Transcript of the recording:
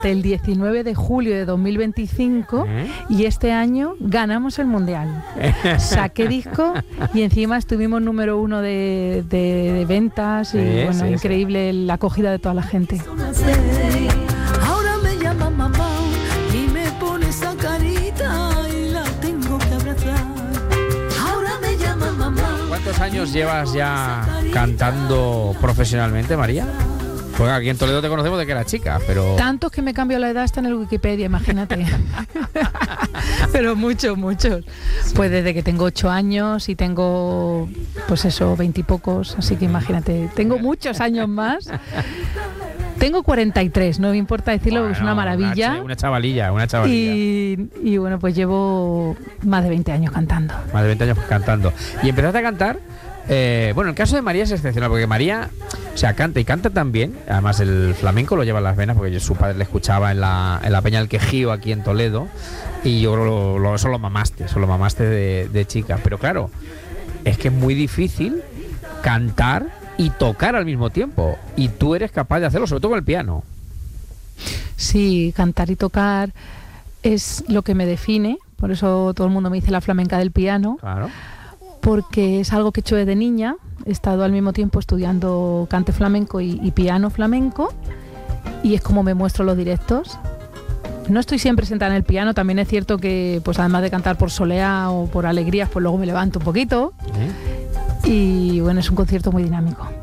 el 19 de julio de 2025 y este año ganamos el Mundial. Saqué disco y encima estuvimos número 1 de ventas y bueno, increíble la acogida de toda la gente. Ahora me llama mamá y me pone esa carita y la tengo que abrazar. Ahora me llama mamá. ¿Cuántos años llevas ya cantando profesionalmente, María? Pues aquí en Toledo te conocemos de que eras chica, pero... Tantos que me cambio la edad hasta en el Wikipedia, imagínate. Pero muchos. Pues desde que tengo 8 años y tengo, pues eso, 20 y pocos, así que imagínate, tengo muchos años más. Tengo 43, no me importa decirlo, porque es una maravilla. Una chavalilla. Y bueno, pues llevo más de 20 años cantando. Más de 20 años cantando. Y empezaste a cantar... bueno, el caso de María es excepcional porque María, o sea, canta y canta también. Además el flamenco lo lleva en las venas porque su padre le escuchaba en la Peña del Quejío aquí en Toledo y yo creo eso lo mamaste de chica. Pero claro, es que es muy difícil cantar y tocar al mismo tiempo y tú eres capaz de hacerlo, sobre todo con el piano. Sí, cantar y tocar es lo que me define, por eso todo el mundo me dice la flamenca del piano. Claro. Porque es algo que he hecho desde niña. He estado al mismo tiempo estudiando cante flamenco y piano flamenco y es como me muestro los directos. No estoy siempre sentada en el piano, también es cierto que pues además de cantar por soleá o por alegrías, pues luego me levanto un poquito y bueno, es un concierto muy dinámico.